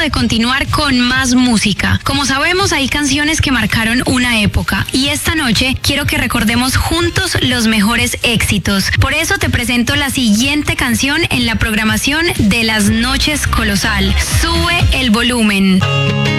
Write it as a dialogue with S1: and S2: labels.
S1: de continuar con más música. Como sabemos, hay canciones que marcaron una época y esta noche quiero que recordemos juntos los mejores éxitos. Por eso te presento la siguiente canción en la programación de Las Noches Colosal. Sube el volumen.